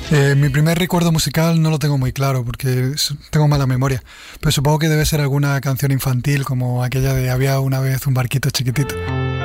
Mi primer recuerdo musical no lo tengo muy claro porque tengo mala memoria, pero supongo que debe ser alguna canción infantil como aquella de Había una vez un barquito chiquitito.